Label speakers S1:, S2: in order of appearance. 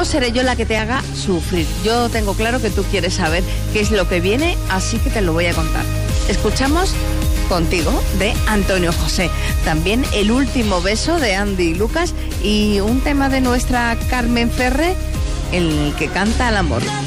S1: no seré yo la que te haga sufrir. Yo tengo claro que tú quieres saber qué es lo que viene, así que te lo voy a contar. Escuchamos Contigo, de Antonio José. También El último beso, de Andy y Lucas. Y un tema de nuestra Carmen Ferre, el que canta al amor.